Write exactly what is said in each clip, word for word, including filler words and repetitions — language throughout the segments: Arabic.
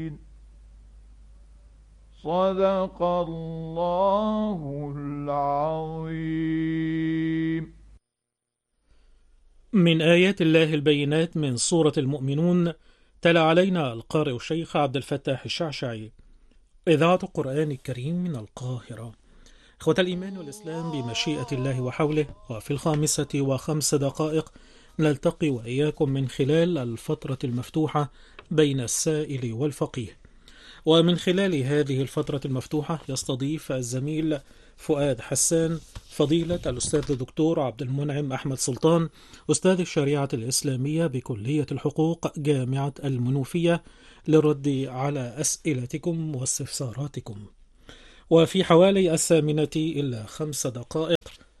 صدق الله العظيم. من آيات الله البينات من سورة المؤمنون. تلا علينا القارئ الشيخ عبد الفتاح الشعشعي. إذاعة القرآن الكريم من القاهرة. إخوة الإيمان والإسلام، بمشيئة الله وحوله، وفي الخامسة وخمس دقائق نلتقي وإياكم من خلال الفترة المفتوحة بين السائل والفقيه. ومن خلال هذه الفترة المفتوحة يستضيف الزميل فؤاد حسان فضيلة الأستاذ الدكتور عبد المنعم أحمد سلطان، أستاذ الشريعة الإسلامية بكلية الحقوق جامعة المنوفية، للرد على أسئلتكم واستفساراتكم. وفي حوالي الثامنة إلا خمس دقائق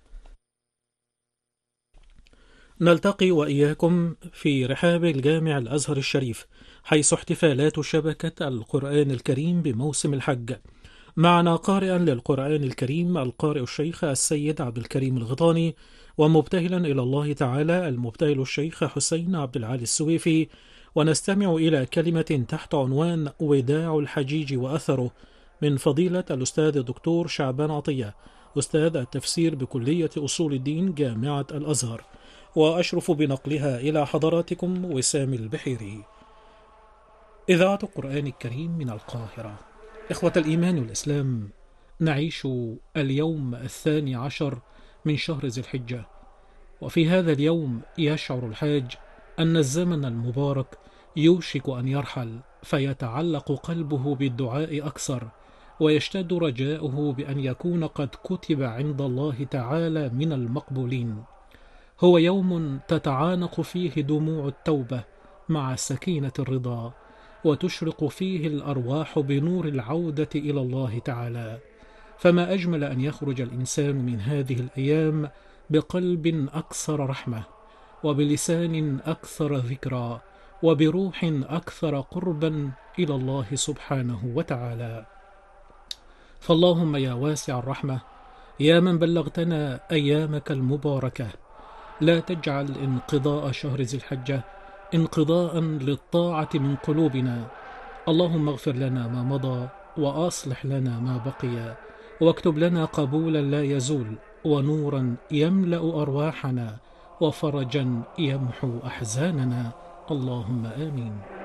نلتقي وإياكم في رحاب الجامع الأزهر الشريف، حيث احتفالات شبكة القرآن الكريم بموسم الحج. معنا قارئا للقرآن الكريم القارئ الشيخ السيد عبد الكريم الغطاني، ومبتهلا إلى الله تعالى المبتهل الشيخ حسين عبد العالي السويفي. ونستمع إلى كلمة تحت عنوان وداع الحجيج وأثره من فضيلة الأستاذ الدكتور شعبان عطية، أستاذ التفسير بكلية أصول الدين جامعة الأزهر، وأشرف بنقلها إلى حضراتكم وسام البحيري. إذاعة القرآن الكريم من القاهرة. إخوة الإيمان والإسلام، نعيش اليوم الثاني عشر من شهر ذي الحجة، وفي هذا اليوم يشعر الحاج أن الزمن المبارك يوشك أن يرحل، فيتعلق قلبه بالدعاء أكثر، ويشتد رجاؤه بأن يكون قد كتب عند الله تعالى من المقبولين. هو يوم تتعانق فيه دموع التوبة مع سكينة الرضا، وتشرق فيه الأرواح بنور العودة إلى الله تعالى. فما أجمل أن يخرج الإنسان من هذه الأيام بقلب أكثر رحمة، وبلسان أكثر ذكرى، وبروح أكثر قربا إلى الله سبحانه وتعالى. فاللهم يا واسع الرحمة، يا من بلغتنا أيامك المباركة، لا تجعل انقضاء شهر ذي الحجة انقضاء للطاعة من قلوبنا. اللهم اغفر لنا ما مضى، وأصلح لنا ما بقي، واكتب لنا قبولا لا يزول، ونورا يملأ أرواحنا، وفرجا يمحو أحزاننا. اللهم آمين.